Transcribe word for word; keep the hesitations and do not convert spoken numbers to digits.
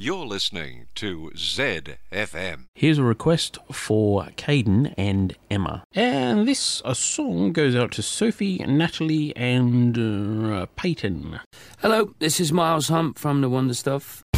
You're listening to Z F M. Here's a request for Caden and Emma. And this a song goes out to Sophie, Natalie and uh, Peyton. Hello, this is Miles Hunt from The Wonder Stuff.